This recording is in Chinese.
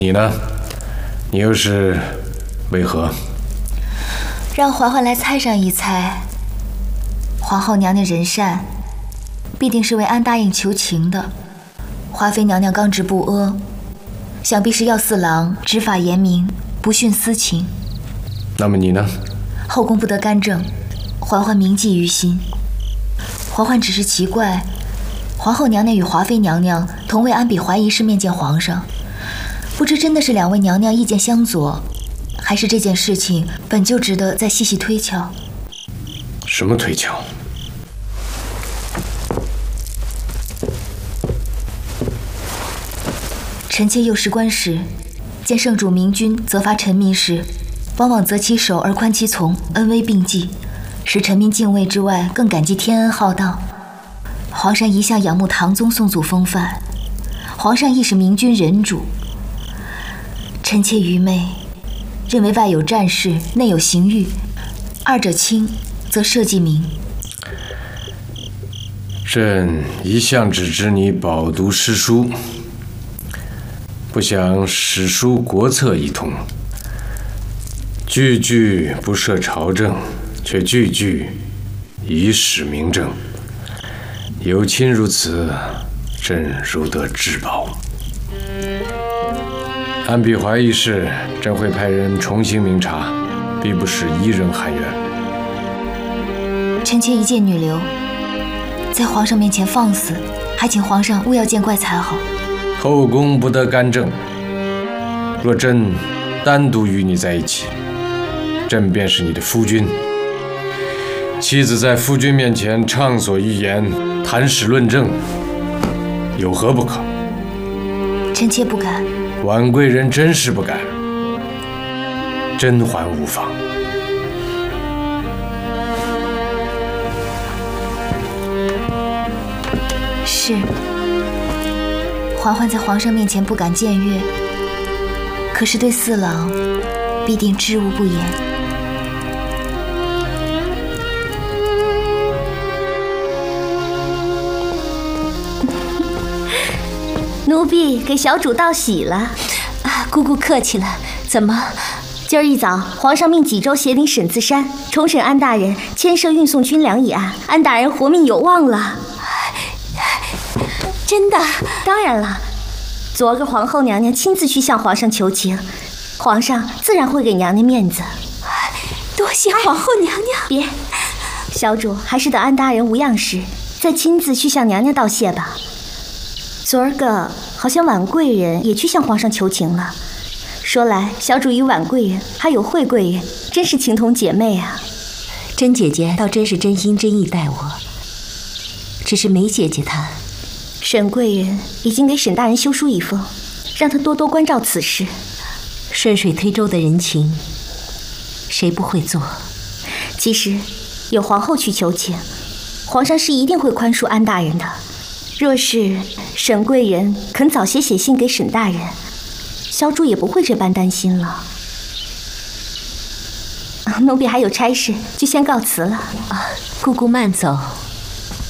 你呢？你又是为何？ 让嬛嬛来猜上一猜。皇后娘娘人善，必定是为安答应求情的。华妃娘娘刚直不阿，想必是要四郎执法严明，不徇私情。 那么你呢？ 后宫不得干政，嬛嬛铭记于心。嬛嬛只是奇怪，皇后娘娘与华妃娘娘同为安比怀疑事面见皇上，不知真的是两位娘娘意见相左，还是这件事情本就值得再细细推敲。 什么推敲？ 臣妾幼时官时，见圣主明君责罚臣民时，往往择其首而宽其从，恩威并济，使臣民敬畏之外，更感激天恩浩荡。皇上一向仰慕唐宗宋祖风范，皇上亦是明君仁主。臣妾愚昧，认为外有战事，内有刑狱，二者轻则社稷明。 朕一向只知你饱读诗书，不想史书国策一通，句句不涉朝政，却句句以史明政。有亲如此，朕如得至宝。安比怀一事，朕会派人重新明察，必不使一人含冤。 臣妾一介女流，在皇上面前放肆，还请皇上勿要见怪才好。 后宫不得干政，若朕单独与你在一起，朕便是你的夫君。妻子在夫君面前畅所欲言，谈史论政，有何不可？ 臣妾不敢。 婉贵人真是不敢，甄嬛无妨。 是，嬛嬛在皇上面前不敢僭越，可是对四郎必定知无不言。 奴婢给小主道喜了。 啊，姑姑客气了。怎么？ 今儿一早，皇上命济州协领沈自山重审安大人牵涉运送军粮一案，安大人活命有望了。 真的？ 当然了。昨个皇后娘娘亲自去向皇上求情，皇上自然会给娘娘面子。 多谢皇后娘娘。 别，小主还是等安大人无恙时，再亲自去向娘娘道谢吧。昨儿个好像婉贵人也去向皇上求情了。说来，小主与婉贵人还有惠贵人，真是情同姐妹啊。 甄姐姐倒真是真心真意待我，只是梅姐姐她…… 沈贵人已经给沈大人修书一封，让他多多关照此事。 顺水推舟的人情，谁不会做？ 其实，有皇后去求情，皇上是一定会宽恕安大人的。若是沈贵人肯早些写信给沈大人，小主也不会这般担心了。奴婢还有差事，就先告辞了。 姑姑慢走。